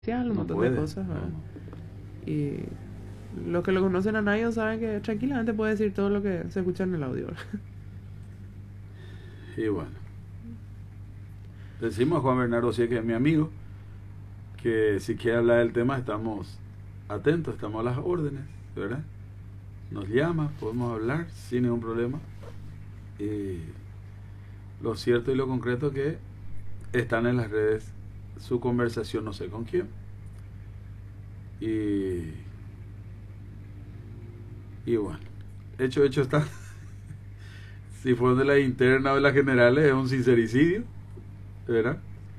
un No montón puede. de cosas, No, ¿verdad? no. Y los que lo conocen a Nayo saben que tranquilamente puede decir todo lo que se escucha en el audio, ¿verdad? Y bueno, decimos a Juan Bernardo, sí, que es mi amigo, que si quiere hablar del tema estamos atentos, estamos a las órdenes, ¿verdad? Nos llama, podemos hablar sin ningún problema. Y lo cierto y lo concreto que están en las redes su conversación, no sé con quién. Y bueno, hecho está. Si fue de la interna o de las generales, es un sincericidio, ¿verdad?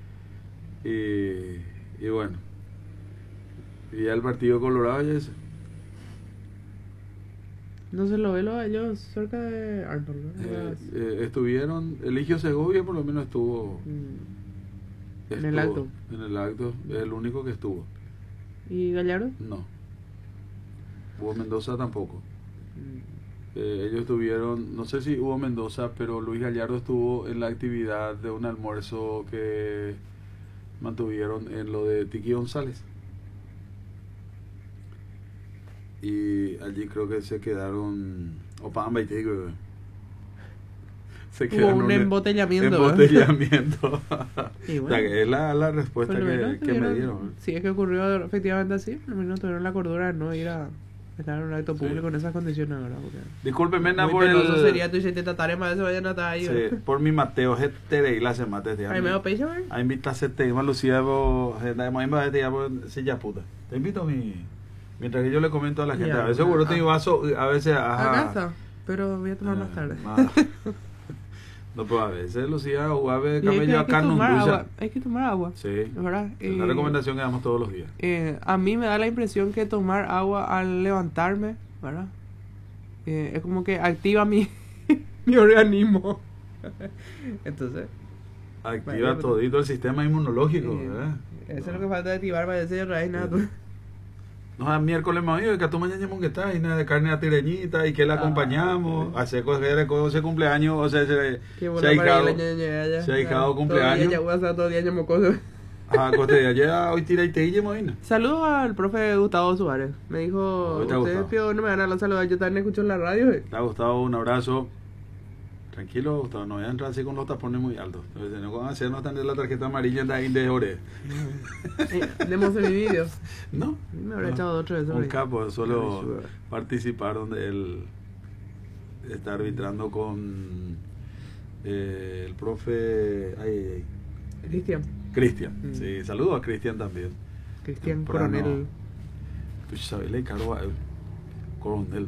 Y bueno, y ya el partido Colorado ya es. No se lo ve lo de ellos cerca de Arnold, ¿verdad? Estuvieron, Eligio Segovia por lo menos En el acto. En el acto, es el único que estuvo. ¿Y Gallardo? No. Hugo Mendoza tampoco. Mm. Ellos estuvieron, no sé si Hugo Mendoza, pero Luis Gallardo estuvo en la actividad de un almuerzo que mantuvieron en lo de Tiki González. Y allí creo que se quedaron, se Hubo quedaron un embotellamiento. embotellamiento. Y O bueno, sea, que es la respuesta por lo menos que me dieron. si es que ocurrió efectivamente así, por lo menos tuvieron la cordura de no ir a estar en un acto público en esas condiciones, ¿verdad? Porque Discúlpeme, muy por penoso el... sería tu y te trataré más de eso vayan a estar ahí, Sí, ¿verdad? por mi Mateo, este la se mate, Ahí me da peixe, ¿verdad? a invitarse a Lucía, si ya puta. Te invito mientras que yo le comento a la gente, Ya, a veces seguro te ah. vaso, a veces, Acá está, pero voy a tomar más tarde. No, pues a veces Lucía o a veces Y hay camello hay que acá tomar no agua, hay que tomar agua, Sí, ¿verdad? es la recomendación que damos todos los días. A mí me da la impresión que tomar agua al levantarme, ¿verdad? Es como que activa mi, mi organismo. Entonces, Activa bueno, todito el sistema inmunológico, ¿verdad? eso es lo que falta de activar para decir raíz nada. No, miércoles más que tú mañana que está y nada de carne a tireñita y que la acompañamos a hacer ese cumpleaños, o sea, se ha hijado cumpleaños. Todo el día ya mocoso. Ya hoy tira y te moina. Saludos al profe Gustavo Suárez. Me dijo, ustedes pío, no me van a saludar, yo también escucho en la radio. Te ha gustado, un abrazo. Tranquilo, Gustavo, no voy a entrar así con los tapones muy altos. Entonces, no van a hacernos tan de la tarjeta amarilla de ahí de ore. Demos mi vídeo. No. Me habrá echado otro de eso. Un capo, solo participar donde él está arbitrando con el profe Cristian. Sí, saludo a Cristian también. Cristian Coronel. Tú sabes, le cargo a Coronel.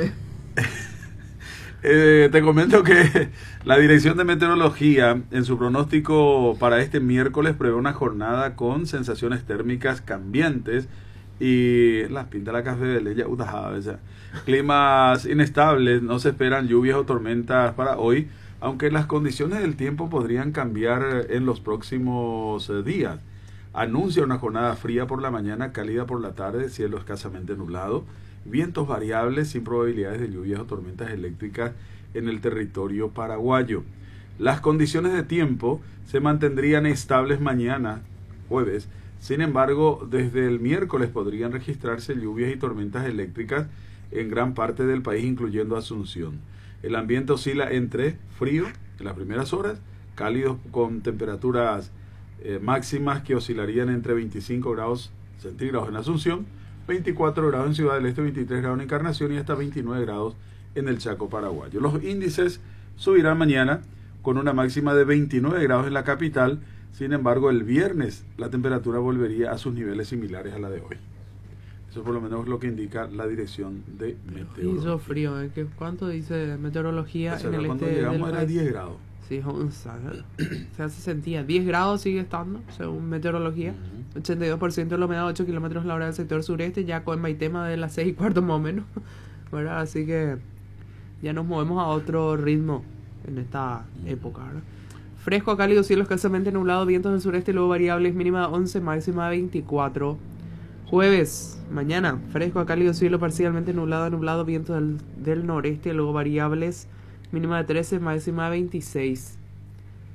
Te comento que la Dirección de Meteorología en su pronóstico para este miércoles prevé una jornada con sensaciones térmicas cambiantes y las pinta la café de leche, climas inestables, no se esperan lluvias o tormentas para hoy, aunque las condiciones del tiempo podrían cambiar en los próximos días. Anuncia una jornada fría por la mañana, cálida por la tarde, cielo escasamente nublado, vientos variables sin probabilidades de lluvias o tormentas eléctricas en el territorio paraguayo. Las condiciones de tiempo se mantendrían estables mañana, jueves. Sin embargo, desde el miércoles podrían registrarse lluvias y tormentas eléctricas en gran parte del país, incluyendo Asunción. El ambiente oscila entre frío en las primeras horas, cálido con temperaturas máximas que oscilarían entre 25 grados centígrados en Asunción, 24 grados en Ciudad del Este, 23 grados en Encarnación y hasta 29 grados en el Chaco paraguayo. Los índices subirán mañana con una máxima de 29 grados en la capital. Sin embargo, el viernes la temperatura volvería a sus niveles similares a la de hoy. Eso por lo menos es lo que indica la Dirección de Meteorología. Hizo frío, ¿cuánto dice meteorología en el cuando este llegamos del era país? 10 grados. Sí, o sea, se sentía 10 grados sigue estando, según meteorología. 82% de la humedad, 8 kilómetros la hora del sector sureste, ya con Maitema de las 6:15 más o menos, ¿verdad? Así que ya nos movemos a otro ritmo en esta época, ¿verdad? Fresco a cálido, cielo escasamente nublado, vientos del sureste, luego variables, mínima de 11, máxima de 24. Jueves, mañana, fresco a cálido, cielo parcialmente nublado, vientos del noreste, luego variables, mínima de 13, máxima de 26.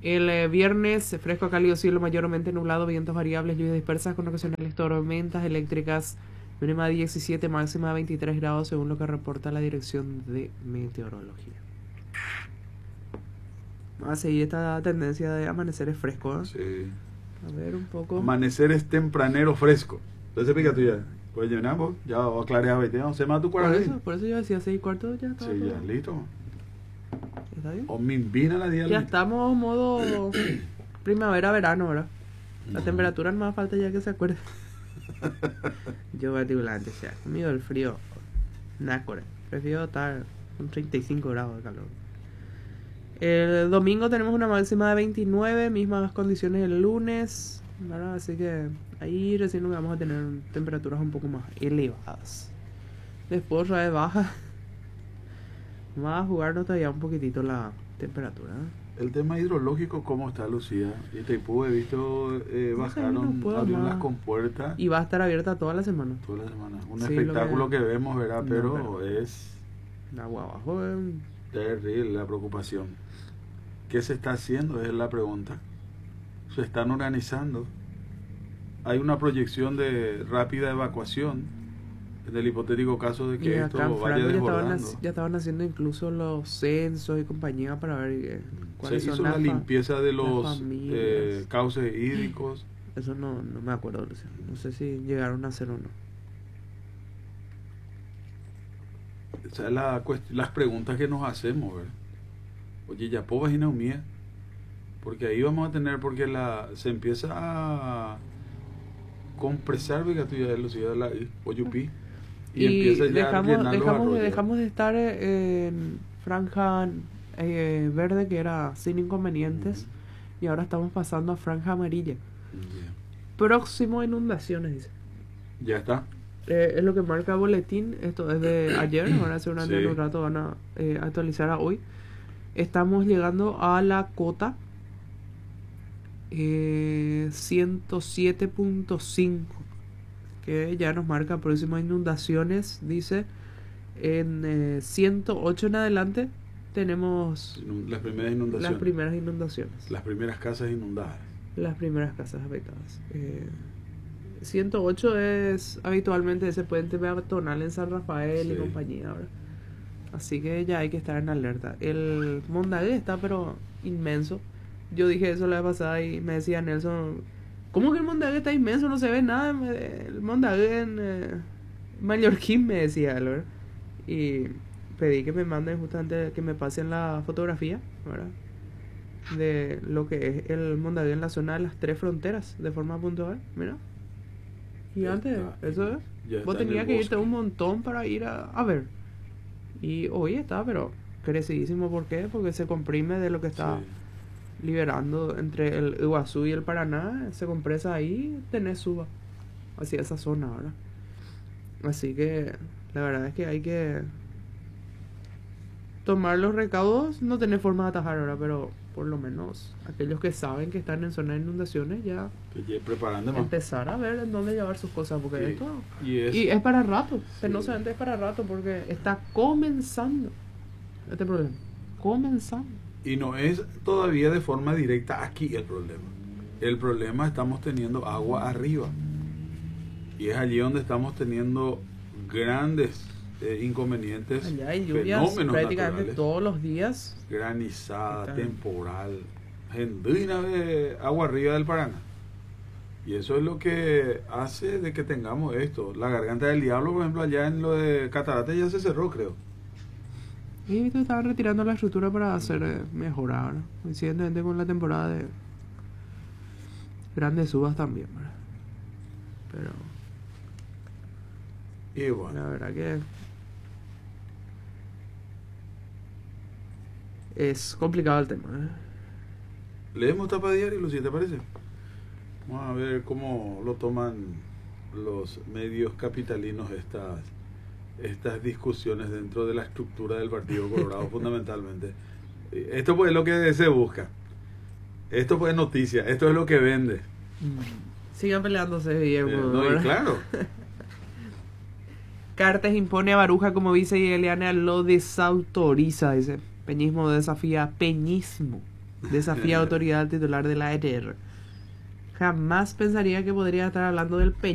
El viernes, fresco a cálido, cielo mayormente nublado, vientos variables, lluvias dispersas con ocasionales tormentas eléctricas, mínima de 17, máxima de 23 grados, según lo que reporta la Dirección de Meteorología. Vamos a seguir esta tendencia de amaneceres frescos, ¿eh? Sí. A ver un poco. Amanecer es tempranero fresco. Entonces, pica tú ya. Pues llenamos, ya va a clarear 20. No, se mata tu Por cuarto. eso yo decía 6:15, ya está. Sí, ya, listo. ¿Está bien? O mimbina la día. Ya estamos modo primavera-verano, ¿verdad? La Ujú. temperatura no más falta ya que se acuerde. Yo particularmente, o sea, conmigo el frío, nada, prefiero estar con 35 grados de calor. El domingo tenemos una máxima de 29, mismas condiciones el lunes, ¿verdad? Así que ahí recién nos vamos a tener temperaturas un poco más elevadas. Después otra vez baja. Vamos a jugarnos todavía un poquitito la temperatura, ¿eh? El tema hidrológico, ¿cómo está, Lucía? Itaipú, he visto, No sé, bajaron, no puedo abrieron más. las compuertas Y va a estar abierta toda la semana. toda la semana. Un Sí, espectáculo que vemos, ¿verdad? No, Pero es Agua abajo, terrible la preocupación. ¿Qué se está haciendo? Es la pregunta. ¿Se están organizando? ¿Hay una proyección de rápida evacuación en el hipotético caso de Y que acá en esto vaya Franco desbordando? ya estaban haciendo incluso los censos y compañía para ver Se cuáles son hizo la limpieza de los familias. cauces hídricos. Eso no me acuerdo, Luciano. No sé si llegaron a hacer o no. Esa es las preguntas que nos hacemos, ¿verdad? Oye, ya puedo imaginar mía, porque ahí vamos a tener, porque se empieza a compresar, fíjate, ya de la ciudad de la Oyupí, y empieza ya a llenar los arroyos. dejamos de estar en franja verde, que era sin inconvenientes, y ahora estamos pasando a franja amarilla. Ya. Próximo a inundaciones, dice. Ya está. Es lo que marca el boletín. Esto es de ayer. Ahora seguramente Sí. en un rato van a actualizar a hoy. Estamos llegando a la cota 107.5, que ya nos marca próximas inundaciones. Dice en 108 en adelante tenemos Las primeras inundaciones. las primeras inundaciones, Las primeras casas inundadas. las primeras casas afectadas. 108 es habitualmente ese puente peatonal en San Rafael y Sí. compañía ahora. Así que ya hay que estar en alerta. El Mondagué está pero inmenso. Yo dije eso la vez pasada y me decía Nelson, ¿cómo que el Mondagué está inmenso? No se ve nada. El Mondagué en Mallorquín, me decía él, ¿verdad? Y pedí que me manden justamente, que me pasen la fotografía, ¿verdad? De lo que es el Mondagué en la zona de las 3 fronteras, de forma puntual. Mira. Gigante, está, eso es. ya Vos está en tenías el que irte bosque. un montón para ir a ver. Y hoy está, pero crecidísimo. ¿Por qué? Porque se comprime de lo que está Sí. liberando entre el Iguazú y el Paraná. Se compresa ahí, tenés suba hacia esa zona ahora. Así que la verdad es que hay que tomar los recaudos. No tenés forma de atajar ahora, pero por lo menos aquellos que saben que están en zona de inundaciones ya Que ya preparando más. empezar a ver en dónde llevar sus cosas, porque Sí. esto Y es, y es para rato, Sí. penosamente es para rato, porque está comenzando este problema, comenzando. y no es todavía de forma directa aquí el problema. El problema, estamos teniendo agua arriba. Y es allí donde estamos teniendo grandes inconvenientes, Allá hay lluvias fenómenos prácticamente naturales, todos los días. granizada, Está- temporal, gendrina de agua arriba del Paraná. Y eso es lo que hace de que tengamos esto. La garganta del diablo, por ejemplo, allá en lo de Catarata ya se cerró, creo. Y viste, estaban retirando la estructura para hacer mejorar, ¿no? Coincidentemente con la temporada de grandes subas también, ¿verdad? Pero Y bueno, la verdad que es complicado el tema, ¿eh? leemos tapa diario, Lucía, ¿te parece? Vamos a ver cómo lo toman los medios capitalinos estas discusiones dentro de la estructura del Partido Colorado, fundamentalmente. Esto pues es lo que se busca. Esto pues es noticia, esto es lo que vende. Sigan peleándose, Guillermo. No, y ¿verdad? claro, Cartes impone a Baruja como vice y Eliana lo desautoriza, dice. Peñismo desafía Peñismo. Desafía autoridad al titular de la ETR. Jamás pensaría que podría estar hablando del